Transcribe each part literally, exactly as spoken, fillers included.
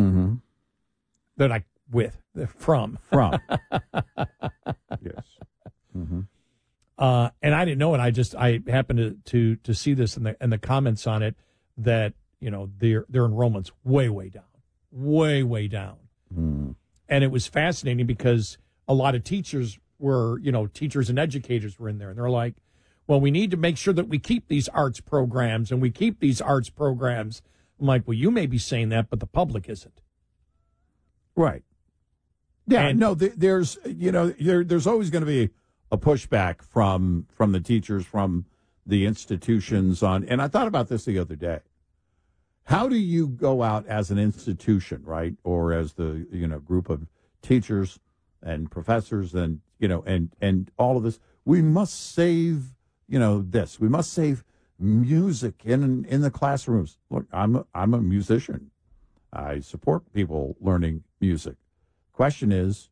Mm-hmm. They're like with, they're from. From. Yes. Mm-hmm. Uh, and I didn't know it. I just I happened to to, to see this in the in the comments on it that you know their their enrollment's way way down, way way down. Mm. And it was fascinating because a lot of teachers were you know teachers and educators were in there, and they're like, well, we need to make sure that we keep these arts programs and we keep these arts programs. I'm like, well, you may be saying that, but the public isn't. Right. Yeah. And, no, th- there's you know there, there's always going to be a pushback from from the teachers, from the institutions on. And I thought about this the other day. How do you go out as an institution, right, or as the you know group of teachers and professors and you know and and all of this? We must save you know this. We must save music in in the classrooms. Look, I'm a, I'm a musician. I support people learning music. Question is,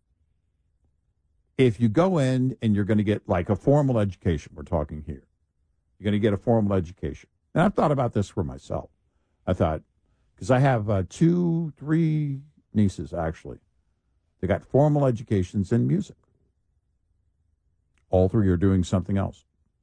if you go in and you're going to get like a formal education, we're talking here, you're going to get a formal education. And I've thought about this for myself. I thought, because I have uh, two, three nieces, actually. They got formal educations in music. All three are doing something else.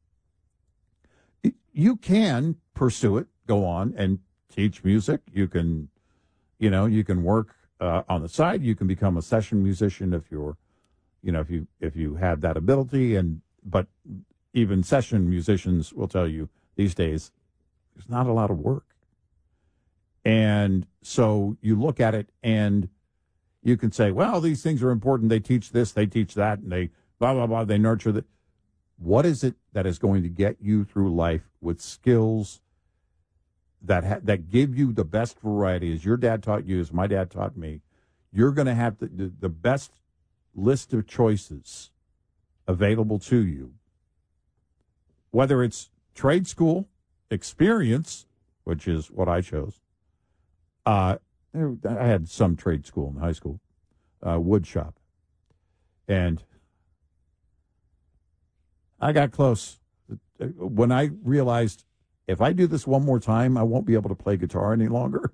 You can pursue it, go on and teach music. You can, you know, you can work uh, on the side. You can become a session musician if you're, you know, if you if you have that ability. And but even session musicians will tell you these days there's not a lot of work. And so you look at it and you can say, well, these things are important. They teach this, they teach that, and they blah, blah, blah. They nurture that. What is it that is going to get you through life with skills that ha- that give you the best variety, as your dad taught you, as my dad taught me? You're going to have the, the, the best list of choices available to you, whether it's trade school, experience, which is what I chose. Uh, I had some trade school in high school, uh, wood shop, and I got close. When I realized if I do this one more time, I won't be able to play guitar any longer.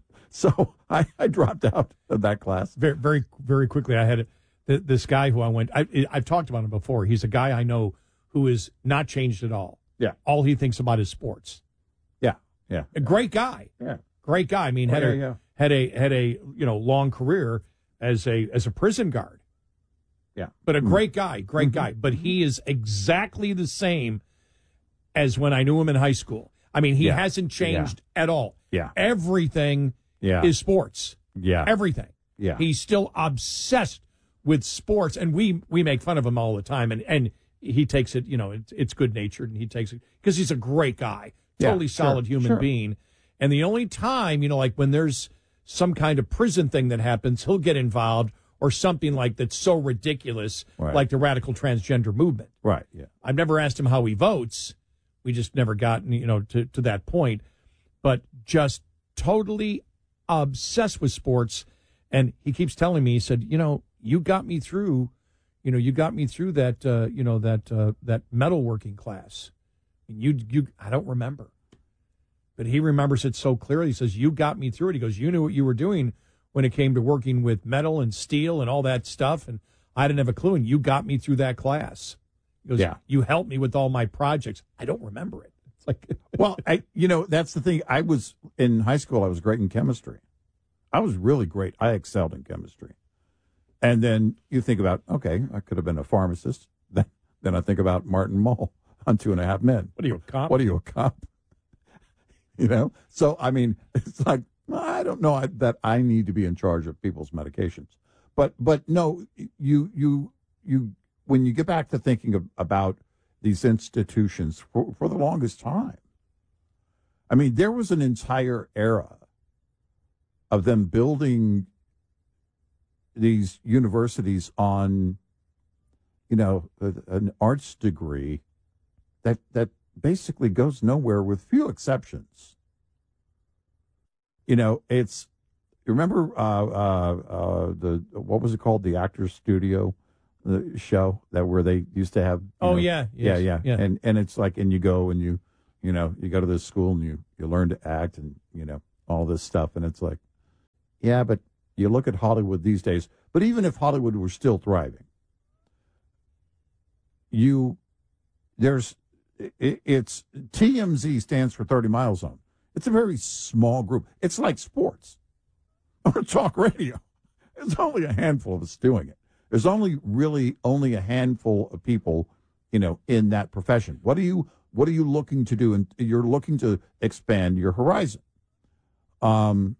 So I, I dropped out of that class. Very, very, very quickly, I had th- this guy who I went, I, I've talked about him before. He's a guy I know who is not changed at all. Yeah. All he thinks about is sports. Yeah. Yeah. A great guy. Yeah. Great guy. I mean, Oh, had yeah, a, yeah. had a, had a, you know, long career as a, as a prison guard. Yeah. But a Mm. great guy, great Mm-hmm. guy. But he is exactly the same as when I knew him in high school. I mean, he Yeah. hasn't changed at all. Yeah. Everything Yeah. is sports. Yeah. Everything. Yeah. He's still obsessed with sports, and we we make fun of him all the time, and, and he takes it, you know, it's, it's good-natured, and he takes it because he's a great guy, totally Yeah, sure, solid human sure. being. And the only time, you know, like when there's some kind of prison thing that happens, he'll get involved or something like that's so ridiculous, Right. like the radical transgender movement. Right. Yeah. I've never asked him how he votes. We just never gotten, you know, to, to that point. But just totally obsessed with sports. And he keeps telling me, he said, you know, you got me through, you know, you got me through that, uh, you know, that uh, that metalworking class. And you, you, I don't remember. But he remembers it so clearly. He says, you got me through it. He goes, you knew what you were doing when it came to working with metal and steel and all that stuff. And I didn't have a clue. And you got me through that class. He goes, Yeah. you helped me with all my projects. I don't remember it. It's like, Well, I, you know, that's the thing. I was in high school. I was great in chemistry. I was really great. I excelled in chemistry. And then you think about, okay, I could have been a pharmacist. Then, then I think about Martin Mull on Two and a Half Men. what are you, a cop? What are you, a cop? You know? So, I mean, it's like, I don't know that I need to be in charge of people's medications. But, but no, you, you, you, when you get back to thinking of, about these institutions for, for the longest time, I mean, there was an entire era of them building these universities on, you know, a, an arts degree that that basically goes nowhere with few exceptions. You know, it's, you remember uh, uh, uh, the, what was it called? The Actors Studio the show that where they used to have. you Oh, know, yeah. Yeah, yes, yeah. yeah. And, and it's like, and you go and you, you know, you go to this school and you, you learn to act and, you know, all this stuff. And it's like, Yeah, but you look at Hollywood these days, but even if Hollywood were still thriving, you, there's, it, it's, T M Z stands for thirty Mile Zone. It's a very small group. It's like sports or talk radio. There's only a handful of us doing it. There's only really only a handful of people, you know, in that profession. What are you, what are you looking to do? And you're looking to expand your horizon. Um,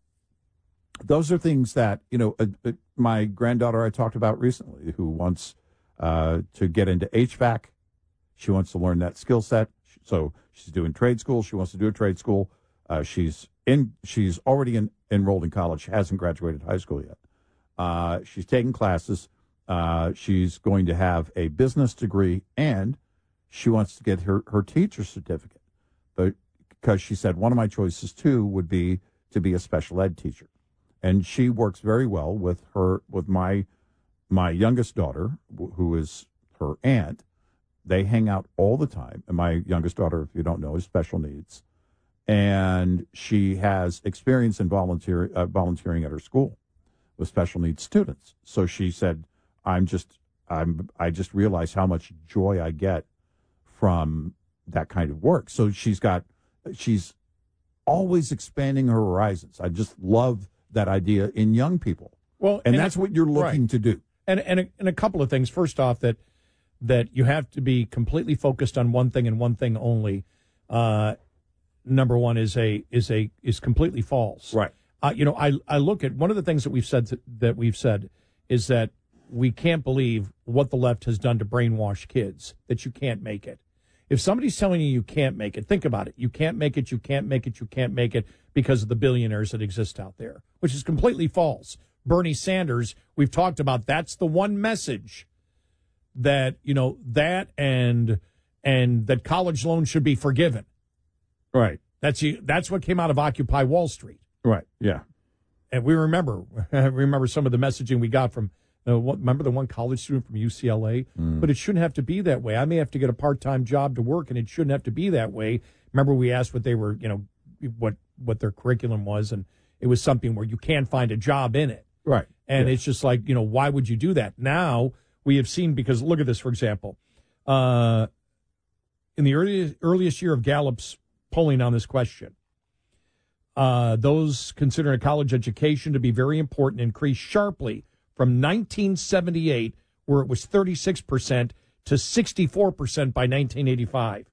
those are things that, you know, uh, uh, my granddaughter I talked about recently, who wants uh, to get into H V A C. She wants to learn that skill set. So she's doing trade school. She wants to do a trade school. Uh, she's in. She's already in, enrolled in college. She hasn't graduated high school yet. Uh, she's taking classes. Uh, she's going to have a business degree, and she wants to get her, her teacher's certificate. But because she said one of my choices too would be to be a special ed teacher, and she works very well with her with my my youngest daughter, who is her aunt. They hang out all the time, and my youngest daughter, if you don't know, is special needs, and she has experience in volunteer uh, volunteering at her school with special needs students. So she said, I'm just, I'm, I just realize how much joy I get from that kind of work. So she's got, she's always expanding her horizons. I just love that idea in young people. Well, and, and that's what you're looking right. to do. And, and, a, and a couple of things. First off, that, that you have to be completely focused on one thing and one thing only. Uh, number one is a, is a, is completely false. Right. Uh, you know, I I look at one of the things that we've said to, that we've said is that we can't believe what the left has done to brainwash kids, that you can't make it. If somebody's telling you you can't make it, think about it. You can't make it, you can't make it, you can't make it because of the billionaires that exist out there, which is completely false. Bernie Sanders, we've talked about, that's the one message that, you know, that and and that college loans should be forgiven. Right. That's that's what came out of Occupy Wall Street. Right, yeah. And we remember, remember some of the messaging we got from, uh, what, remember the one college student from U C L A? Mm. But it shouldn't have to be that way. I may have to get a part-time job to work, and it shouldn't have to be that way. Remember we asked what they were, you know, what, what their curriculum was, and it was something where you can't find a job in it. Right. And yeah. it's just like, you know, why would you do that? Now we have seen, because look at this, for example. Uh, in the earliest, earliest year of Gallup's polling on this question, Uh, those considering a college education to be very important increased sharply from nineteen seventy-eight, where it was thirty-six percent, to sixty-four percent by nineteen eighty-five.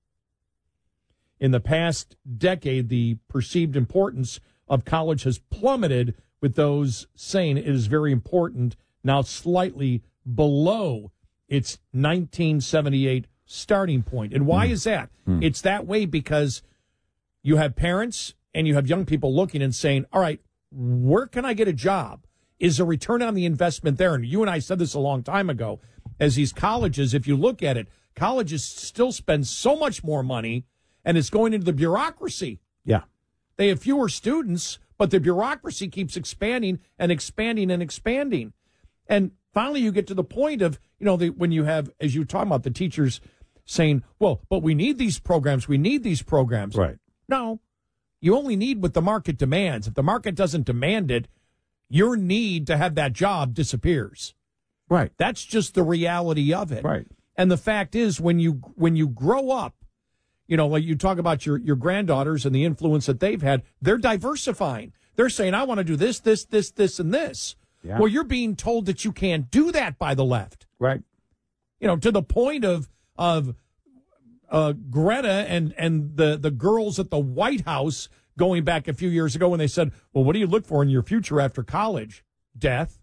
In the past decade, the perceived importance of college has plummeted, with those saying it is very important, now slightly below its nineteen seventy-eight starting point. And why mm. is that? Mm. It's that way because you have parents and you have young people looking and saying, all right, where can I get a job? Is a return on the investment there? And you and I said this a long time ago. As these colleges, if you look at it, colleges still spend so much more money, and it's going into the bureaucracy. Yeah. They have fewer students, but the bureaucracy keeps expanding and expanding and expanding. And finally you get to the point of, you know, the, when you have, as you were talking about, the teachers saying, well, but we need these programs. We need these programs. Right. No. You only need what the market demands. If the market doesn't demand it, your need to have that job disappears. Right. That's just the reality of it. Right. And the fact is, when you when you grow up, you know, like you talk about your, your granddaughters and the influence that they've had, they're diversifying. They're saying, I want to do this, this, this, this, and this. Yeah. Well, you're being told that you can't do that by the left. Right. You know, to the point of of Uh, Greta and, and the, the girls at the White House going back a few years ago when they said, well, what do you look for in your future after college? Death.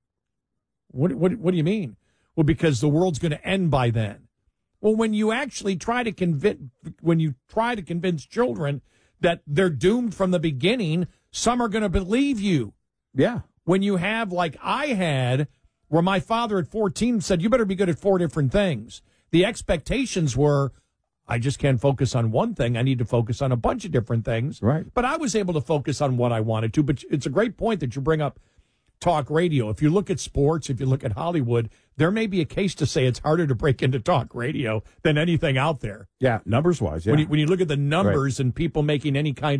What, what, what do you mean? Well, because the world's going to end by then. Well, when you actually try to convince, when you try to convince children that they're doomed from the beginning, some are going to believe you. Yeah. When you have, like I had, where my father at fourteen said, you better be good at four different things. The expectations were, I just can't focus on one thing. I need to focus on a bunch of different things. Right. But I was able to focus on what I wanted to. But it's a great point that you bring up talk radio. If you look at sports, if you look at Hollywood, there may be a case to say it's harder to break into talk radio than anything out there. Yeah, numbers-wise, yeah. When you, when you look at the numbers right. and people making any kind of,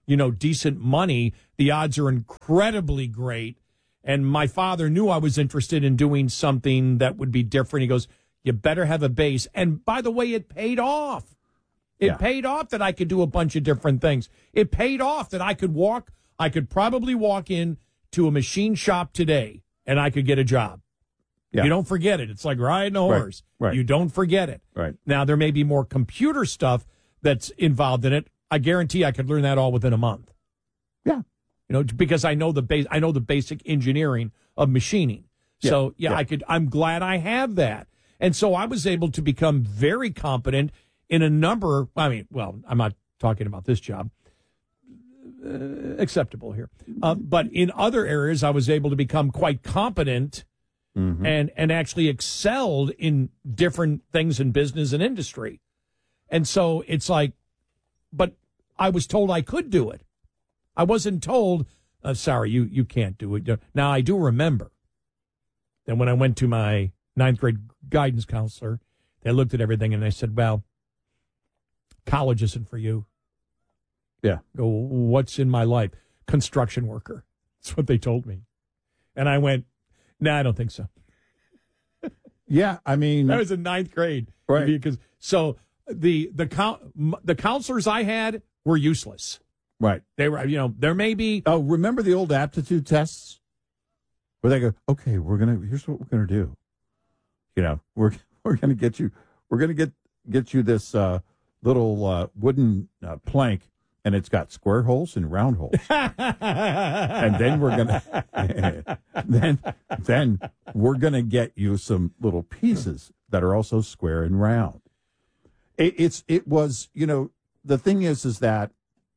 you know, decent money, the odds are incredibly great. And my father knew I was interested in doing something that would be different. He goes, you better have a base. And by the way, it paid off. It yeah. paid off that I could do a bunch of different things. It paid off that I could walk. I could probably walk in to a machine shop today and I could get a job. Yeah. You don't forget it. It's like riding a horse. Right. Right. You don't forget it. Right. Now, there may be more computer stuff that's involved in it. I guarantee I could learn that all within a month. Yeah. You know, because I know the base, I know the basic engineering of machining. Yeah. So yeah, yeah, I could, I'm glad I have that. And so I was able to become very competent in a number, I mean, well, I'm not talking about this job, uh, acceptable here. Uh, but in other areas, I was able to become quite competent mm-hmm. and, and actually excelled in different things in business and industry. And so it's like, but I was told I could do it. I wasn't told, uh, sorry, you, you can't do it. Now, I do remember that when I went to my ninth grade guidance counselor, they looked at everything and they said, well, college isn't for you. Yeah. Go, what's in my life? Construction worker. That's what they told me. And I went, no, nah, I don't think so. Yeah, I mean. I was in ninth grade. Right. Because, so the, the, the counselors I had were useless. Right. They were, you know, there may be. Oh, remember the old aptitude tests? Where they go, okay, we're going to, here's what we're going to do. You know, we're, we're going to get you, we're going to get, get you this, uh, little uh, wooden uh, plank, and it's got square holes and round holes. And then we're gonna then then we're gonna get you some little pieces that are also square and round. It, it's it was you know the thing is is that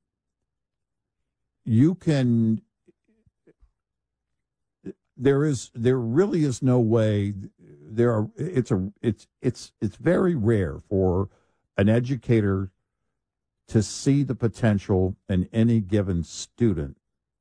you can there is there really is no way there are it's a it's it's it's very rare for an educator to see the potential in any given student.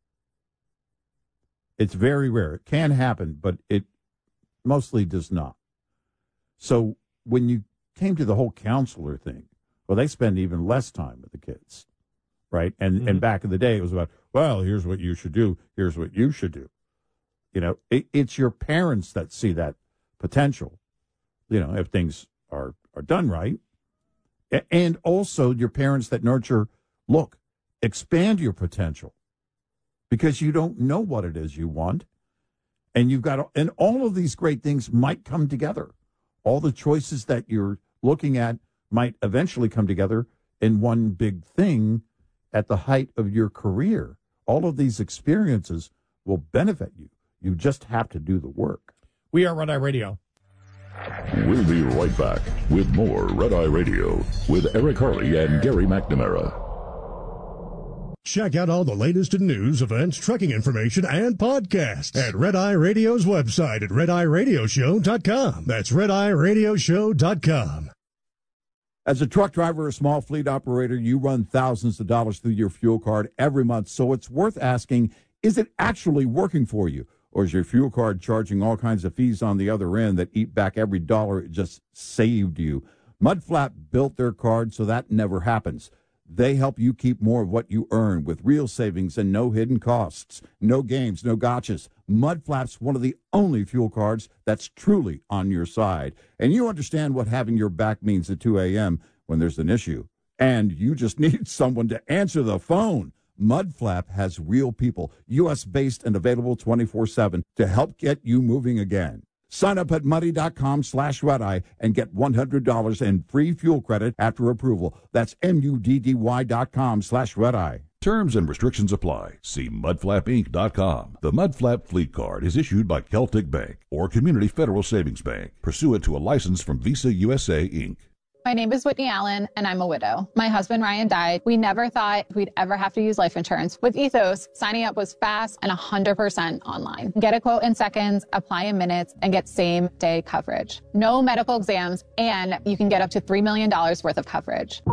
It's very rare. It can happen, but it mostly does not. So when you came to the whole counselor thing, well, they spend even less time with the kids, right? And mm-hmm. and back in the day, it was about, well, here's what you should do. Here's what you should do. You know, it, it's your parents that see that potential, you know, if things are, are done right. And also your parents that nurture, look, expand your potential because you don't know what it is you want. And you've got, and all of these great things might come together. All the choices that you're looking at might eventually come together in one big thing at the height of your career. All of these experiences will benefit you. You just have to do the work. We are Red Eye Radio. We'll be right back with more Red Eye Radio with Eric Harley and Gary McNamara. Check out all the latest in news, events, trucking information, and podcasts at Red Eye Radio's website at red eye radio show dot com. That's red eye radio show dot com. As a truck driver or small fleet operator, you run thousands of dollars through your fuel card every month, so it's worth asking, is it actually working for you? Or is your fuel card charging all kinds of fees on the other end that eat back every dollar it just saved you? Mudflap built their card so that never happens. They help you keep more of what you earn with real savings and no hidden costs. No games, no gotchas. Mudflap's one of the only fuel cards that's truly on your side. And you understand what having your back means at two a.m. when there's an issue. And you just need someone to answer the phone. Mudflap has real people, U S-based and available twenty-four seven to help get you moving again. Sign up at muddy.com slash redeye and get one hundred dollars in free fuel credit after approval. That's M-U-D-D-Y dot com slash redeye. Terms and restrictions apply. See mudflap inc dot com. The Mudflap Fleet Card is issued by Celtic Bank or Community Federal Savings Bank, pursuant to a license from Visa U S A, Incorporated. My name is Whitney Allen, and I'm a widow. My husband, Ryan, died. We never thought we'd ever have to use life insurance. With Ethos, signing up was fast and one hundred percent online. Get a quote in seconds, apply in minutes, and get same-day coverage. No medical exams, and you can get up to three million dollars worth of coverage.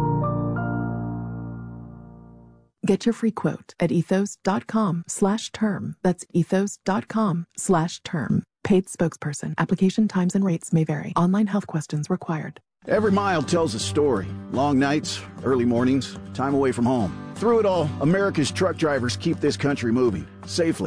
Get your free quote at ethos.com slash term. That's ethos.com slash term. Paid spokesperson. Application times and rates may vary. Online health questions required. Every mile tells a story. Long nights, early mornings, time away from home. Through it all, America's truck drivers keep this country moving safely.